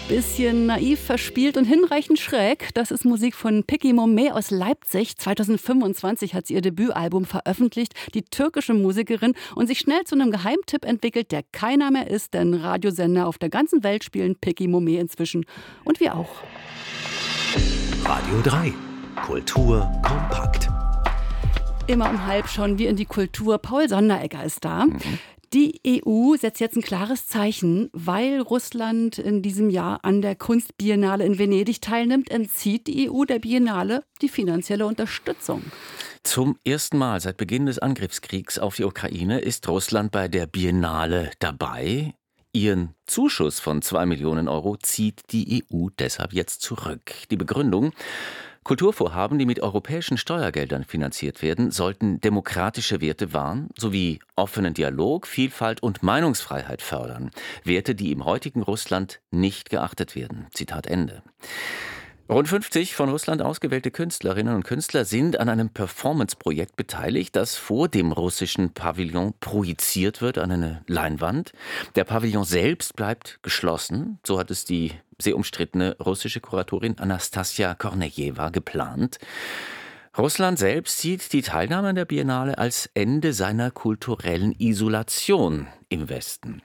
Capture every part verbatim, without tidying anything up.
Bisschen naiv, verspielt und hinreichend schräg. Das ist Musik von Peki Momeh aus Leipzig. zweitausendfünfundzwanzig hat sie ihr Debütalbum veröffentlicht, die türkische Musikerin, und sich schnell zu einem Geheimtipp entwickelt, der keiner mehr ist, denn Radiosender auf der ganzen Welt spielen Peki Momeh inzwischen. Und wir auch. Radio drei. Kultur kompakt. Immer um halb schauen wir in die Kultur. Paul Sonderegger ist da. Mhm. Die E U setzt jetzt ein klares Zeichen. Weil Russland in diesem Jahr an der Kunstbiennale in Venedig teilnimmt, entzieht die E U der Biennale die finanzielle Unterstützung. Zum ersten Mal seit Beginn des Angriffskriegs auf die Ukraine ist Russland bei der Biennale dabei. Ihren Zuschuss von zwei Millionen Euro zieht die E U deshalb jetzt zurück. Die Begründung: Kulturvorhaben, die mit europäischen Steuergeldern finanziert werden, sollten demokratische Werte wahren, sowie offenen Dialog, Vielfalt und Meinungsfreiheit fördern. Werte, die im heutigen Russland nicht geachtet werden. Zitat Ende. Rund fünfzig von Russland ausgewählte Künstlerinnen und Künstler sind an einem Performance-Projekt beteiligt, das vor dem russischen Pavillon projiziert wird an eine Leinwand. Der Pavillon selbst bleibt geschlossen, so hat es die sehr umstrittene russische Kuratorin Anastasia Kornejewa geplant. Russland selbst sieht die Teilnahme an der Biennale als Ende seiner kulturellen Isolation im Westen.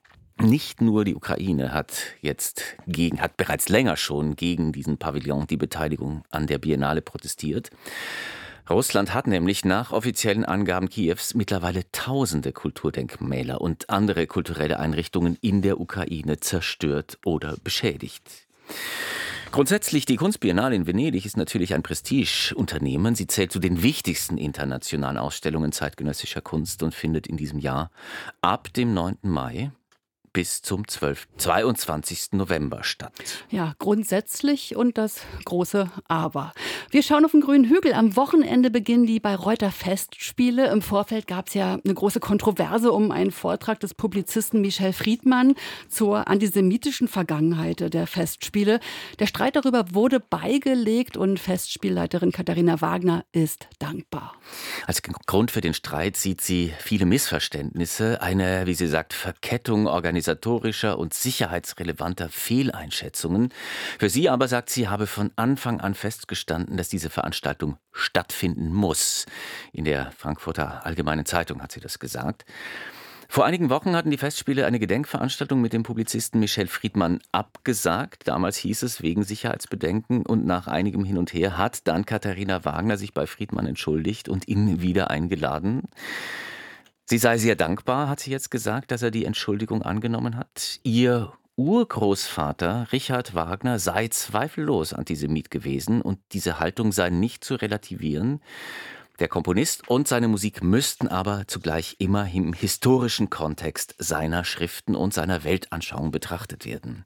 Nicht nur die Ukraine hat jetzt gegen, hat bereits länger schon gegen diesen Pavillon, die Beteiligung an der Biennale, protestiert. Russland hat nämlich nach offiziellen Angaben Kiews mittlerweile tausende Kulturdenkmäler und andere kulturelle Einrichtungen in der Ukraine zerstört oder beschädigt. Grundsätzlich, die Kunstbiennale in Venedig ist natürlich ein Prestigeunternehmen. Sie zählt zu den wichtigsten internationalen Ausstellungen zeitgenössischer Kunst und findet in diesem Jahr ab dem neunten Mai bis zum zweiundzwanzigsten November statt. Ja, grundsätzlich und das große Aber. Wir schauen auf den grünen Hügel. Am Wochenende beginnen die Bayreuther Festspiele. Im Vorfeld gab es ja eine große Kontroverse um einen Vortrag des Publizisten Michel Friedmann zur antisemitischen Vergangenheit der Festspiele. Der Streit darüber wurde beigelegt und Festspielleiterin Katharina Wagner ist dankbar. Als Grund für den Streit sieht sie viele Missverständnisse, eine, wie sie sagt, Verkettung organisatorischer und sicherheitsrelevanter Fehleinschätzungen. Für sie aber, sagt sie, habe von Anfang an festgestanden, dass diese Veranstaltung stattfinden muss. In der Frankfurter Allgemeinen Zeitung hat sie das gesagt. Vor einigen Wochen hatten die Festspiele eine Gedenkveranstaltung mit dem Publizisten Michel Friedmann abgesagt. Damals hieß es wegen Sicherheitsbedenken, und nach einigem Hin und Her hat dann Katharina Wagner sich bei Friedmann entschuldigt und ihn wieder eingeladen. Sie sei sehr dankbar, hat sie jetzt gesagt, dass er die Entschuldigung angenommen hat. Ihr Urgroßvater Richard Wagner sei zweifellos Antisemit gewesen und diese Haltung sei nicht zu relativieren. Der Komponist und seine Musik müssten aber zugleich immer im historischen Kontext seiner Schriften und seiner Weltanschauung betrachtet werden.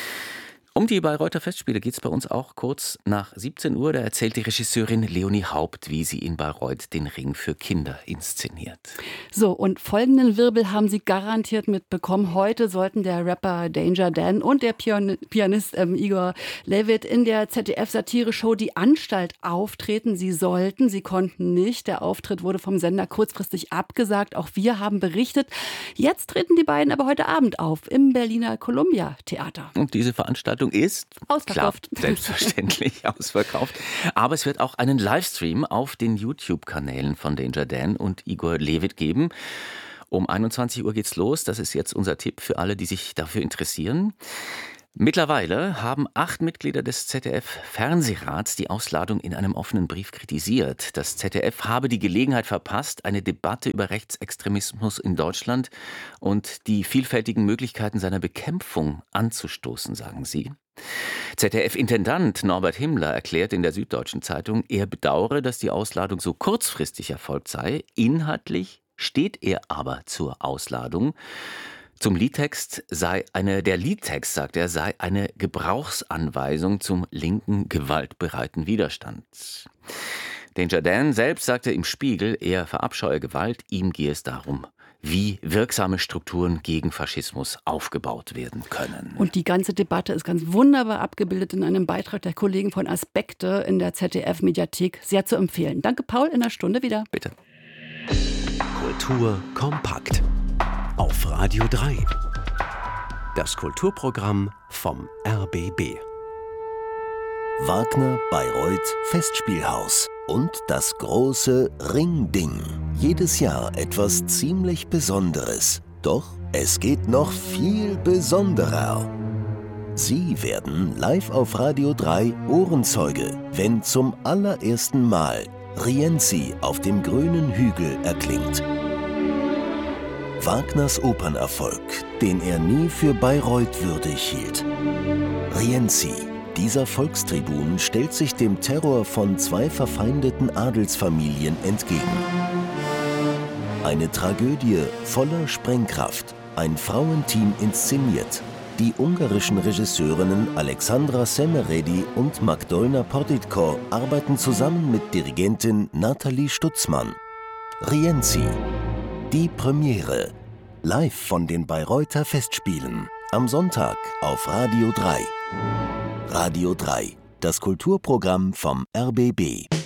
Um die Bayreuther Festspiele geht es bei uns auch kurz nach siebzehn Uhr. Da erzählt die Regisseurin Leonie Haupt, wie sie in Bayreuth den Ring für Kinder inszeniert. So, und folgenden Wirbel haben Sie garantiert mitbekommen. Heute sollten der Rapper Danger Dan und der Pian- Pianist ähm, Igor Levit in der Z D F-Satire-Show Die Anstalt auftreten. Sie sollten, sie konnten nicht. Der Auftritt wurde vom Sender kurzfristig abgesagt. Auch wir haben berichtet. Jetzt treten die beiden aber heute Abend auf im Berliner Columbia Theater. Und diese Veranstaltung ist ausverkauft. Klar, selbstverständlich ausverkauft. Aber es wird auch einen Livestream auf den YouTube-Kanälen von Danger Dan und Igor Levit geben. Um einundzwanzig Uhr geht's los. Das ist jetzt unser Tipp für alle, die sich dafür interessieren. Mittlerweile haben acht Mitglieder des Z D F-Fernsehrats die Ausladung in einem offenen Brief kritisiert. Das Z D F habe die Gelegenheit verpasst, eine Debatte über Rechtsextremismus in Deutschland und die vielfältigen Möglichkeiten seiner Bekämpfung anzustoßen, sagen sie. Z D F-Intendant Norbert Himmler erklärt in der Süddeutschen Zeitung, er bedauere, dass die Ausladung so kurzfristig erfolgt sei. Inhaltlich steht er aber zur Ausladung. Zum Liedtext sei eine, der Liedtext, sagt er, sei eine Gebrauchsanweisung zum linken, gewaltbereiten Widerstand. Danger Dan selbst sagte im Spiegel, er verabscheue Gewalt, ihm gehe es darum, wie wirksame Strukturen gegen Faschismus aufgebaut werden können. Und die ganze Debatte ist ganz wunderbar abgebildet in einem Beitrag der Kollegen von Aspekte in der Z D F-Mediathek. Sehr zu empfehlen. Danke, Paul, in einer Stunde wieder. Bitte. Kultur kompakt auf Radio drei. das Kulturprogramm vom R B B. Wagner Bayreuth Festspielhaus und das große Ringding. Jedes Jahr etwas ziemlich Besonderes. Doch es geht noch viel besonderer. Sie werden live auf Radio drei Ohrenzeuge, wenn zum allerersten Mal Rienzi auf dem grünen Hügel erklingt. Wagners Opernerfolg, den er nie für Bayreuth würdig hielt. Rienzi, dieser Volkstribun, stellt sich dem Terror von zwei verfeindeten Adelsfamilien entgegen. Eine Tragödie voller Sprengkraft, ein Frauenteam inszeniert. Die ungarischen Regisseurinnen Alexandra Semeredi und Magdolna Portitko arbeiten zusammen mit Dirigentin Nathalie Stutzmann. Rienzi, die Premiere, live von den Bayreuther Festspielen, am Sonntag auf Radio drei. Radio drei, das Kulturprogramm vom R B B.